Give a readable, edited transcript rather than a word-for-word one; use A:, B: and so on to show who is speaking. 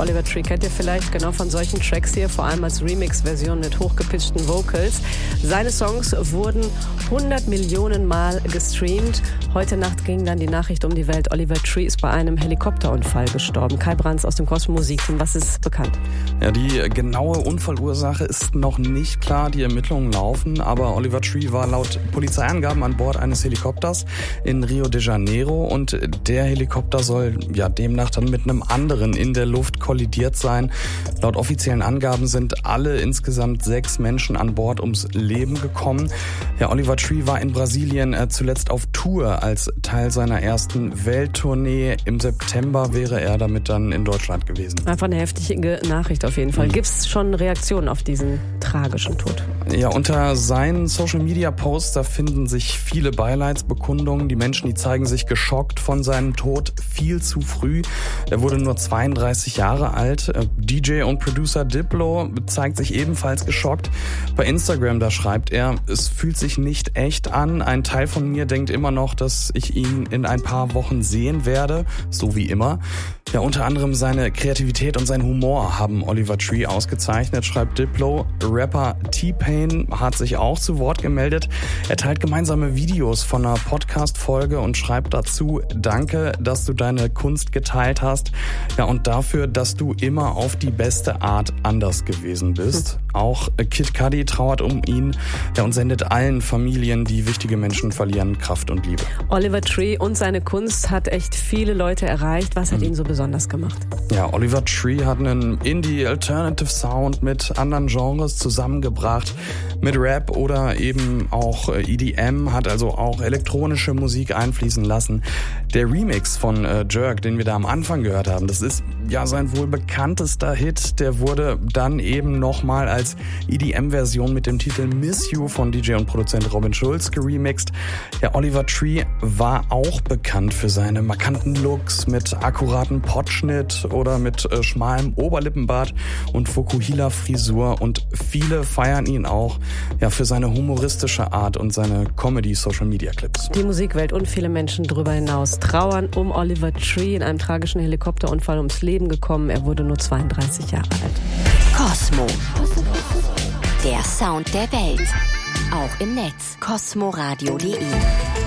A: Oliver Tree kennt ihr vielleicht genau von solchen Tracks hier, vor allem als Remix-Version mit hochgepitchten Vocals. Seine Songs wurden 100 Millionen Mal gestreamt. Heute Nacht ging dann die Nachricht um die Welt, Oliver Tree ist bei einem Helikopterunfall gestorben. Kai Brands aus dem Cosmo Musikteam, was ist bekannt?
B: Ja, die genaue Unfallursache ist noch nicht klar, die Ermittlungen laufen, aber Oliver Tree war laut Polizeiangaben an Bord eines Helikopters in Rio de Janeiro und der Helikopter soll ja demnach dann mit einem anderen in der Luft kollidiert sein. Laut offiziellen Angaben sind alle insgesamt 6 Menschen an Bord ums Leben gekommen. Ja, Oliver Tree war in Brasilien zuletzt auf Tour als Teil seiner ersten Welttournee. Im September wäre er damit dann in Deutschland gewesen.
A: Einfach eine heftige Nachricht auf jeden Fall. Gibt es schon Reaktionen auf diesen tragischen Tod?
B: Ja, unter seinen Social-Media-Posts, da finden sich viele Beileidsbekundungen. Die Menschen, die zeigen sich geschockt von seinem Tod viel zu früh. Er wurde nur 32 Jahre alt. DJ und Producer Diplo zeigt sich ebenfalls geschockt. Bei Instagram, da schreibt er, es fühlt sich nicht echt an. Ein Teil von mir denkt immer noch, dass ich ihn in ein paar Wochen sehen werde, so wie immer. Ja, unter anderem seine Kreativität und sein Humor haben Oliver Tree ausgezeichnet, schreibt Diplo. Rapper T-Pain hat sich auch zu Wort gemeldet. Er teilt gemeinsame Videos von einer Podcast-Folge und schreibt dazu: Danke, dass du deine Kunst geteilt hast. Ja, und dafür, dass du immer auf die beste Art anders gewesen bist. Auch Kid Cudi trauert um ihn, ja, und sendet allen Familien, die wichtige Menschen verlieren, Kraft und Liebe.
A: Oliver Tree und seine Kunst hat echt viele Leute erreicht. Was hat ihn so besonders gemacht?
B: Ja, Oliver Tree hat einen Indie-Alternative-Sound mit anderen Genres zusammengebracht, mit Rap oder eben auch EDM, hat also auch elektronische Musik einfließen lassen. Der Remix von Jerk, den wir da am Anfang gehört haben, das ist ja sein wohl bekanntester Hit. Der wurde dann eben nochmal als EDM-Version mit dem Titel Miss You von DJ und Produzent Robin Schulz geremixed. Ja, Oliver Tree war auch bekannt für seine markanten Looks mit akkuraten Potschnitt oder mit schmalem Oberlippenbart und Fukuhila-Frisur, und viele feiern ihn auch ja für seine humoristische Art und seine Comedy-Social-Media-Clips.
A: Die Musikwelt und viele Menschen darüber hinaus trauern um Oliver Tree, in einem tragischen Helikopterunfall ums Leben gekommen. Er wurde nur 32 Jahre alt.
C: Cosmo. Der Sound der Welt. Auch im Netz. cosmoradio.de